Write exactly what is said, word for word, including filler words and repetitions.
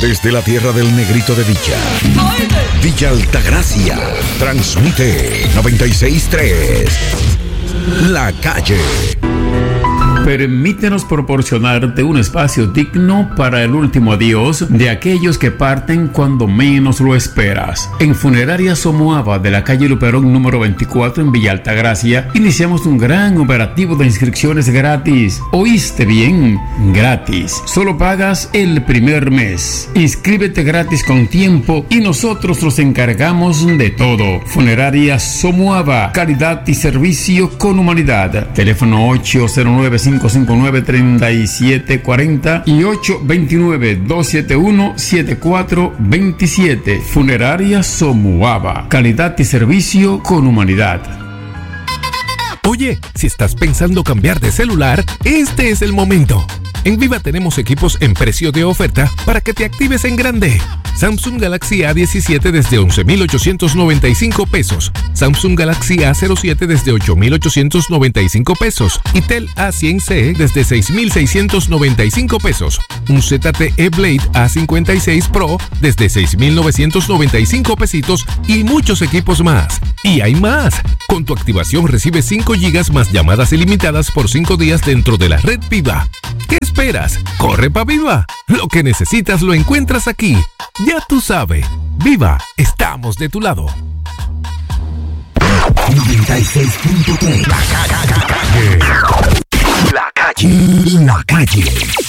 Desde la tierra del negrito de Villa, Villa Altagracia, transmite noventa y seis punto tres. La Calle. Permítenos proporcionarte un espacio digno para el último adiós de aquellos que parten cuando menos lo esperas. En Funeraria Somoava de la calle Luperón número veinticuatro en Villa Altagracia, iniciamos un gran operativo de inscripciones gratis. ¿Oíste bien? Gratis. Solo pagas el primer mes. Inscríbete gratis con tiempo y nosotros nos encargamos de todo. Funeraria Somoava, calidad y servicio con humanidad. Teléfono ocho cero nueve, cinco cinco nueve, tres siete cuatro cero y ocho dos nueve, dos siete uno, siete cuatro dos siete. Funeraria Somoava, calidad y servicio con humanidad. Oye, si estás pensando cambiar de celular, este es el momento. En Viva tenemos equipos en precio de oferta para que te actives en grande. Samsung Galaxy A diecisiete desde once mil ochocientos noventa y cinco pesos. Samsung Galaxy A cero siete desde ocho mil ochocientos noventa y cinco pesos. Y Tel A cien C desde seis mil seiscientos noventa y cinco pesos. Un Z T E Blade A cincuenta y seis Pro desde seis mil novecientos noventa y cinco pesitos y muchos equipos más. Y hay más. Con tu activación recibes cinco gigas más llamadas ilimitadas por cinco días dentro de la red Viva. ¿Qué esperas? ¡Corre pa' Viva! Lo que necesitas lo encuentras aquí. Ya tú sabes. Viva, estamos de tu lado. noventa y seis punto tres. La calle. La calle. La calle.